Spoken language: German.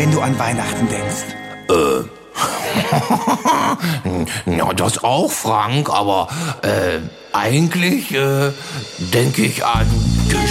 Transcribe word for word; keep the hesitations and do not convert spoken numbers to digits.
wenn du an Weihnachten denkst? Äh. Ja, das auch, Frank, aber äh, eigentlich äh, denke ich an